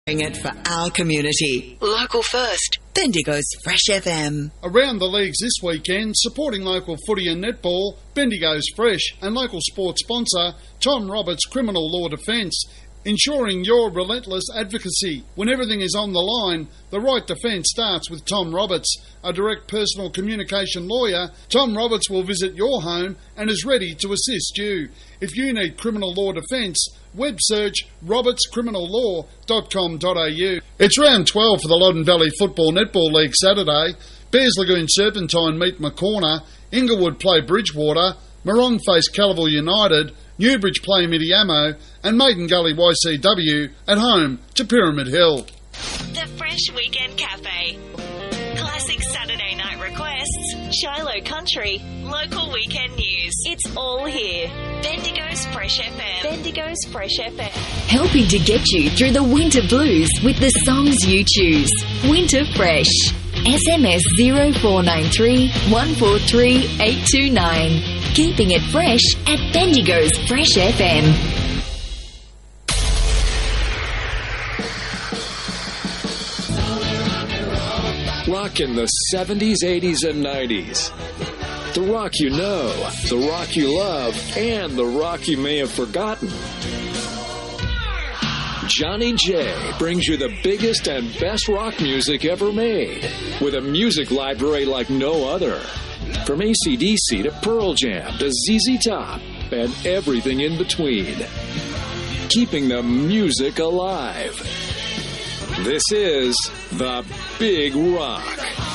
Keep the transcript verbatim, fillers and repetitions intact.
it for our community. Local first. Bendigo's Fresh F M. Around the leagues this weekend, supporting local footy and netball, Bendigo's Fresh and local sports sponsor, Tom Roberts Criminal Law Defence, ensuring your relentless advocacy. When everything is on the line, the right defence starts with Tom Roberts. A direct personal communication lawyer, Tom Roberts will visit your home and is ready to assist you. If you need criminal law defence, web search roberts criminal law dot com dot a u. It's round twelve for the Loddon Valley Football Netball League Saturday. Bears Lagoon Serpentine meet Maccorner, Inglewood play Bridgewater, Morong face Calaval United, Newbridge play Midiamo, and Maiden Gully Y C W at home to Pyramid Hill. The Fresh Weekend Cafe. Classic Saturday night requests, Shiloh Country, local weekend news. It's all here. Bendigo's Fresh F M. Bendigo's Fresh F M. Helping to get you through the winter blues with the songs you choose. Winter Fresh. S M S zero four nine three one four three eight two nine. Keeping it fresh at Bendigo's Fresh F M. Rock in the seventies, eighties, and nineties. The rock you know, the rock you love, and the rock you may have forgotten. Johnny J brings you the biggest and best rock music ever made, with a music library like no other. From A C D C to Pearl Jam to Z Z Top and everything in between. Keeping the music alive. This is The Big Rock.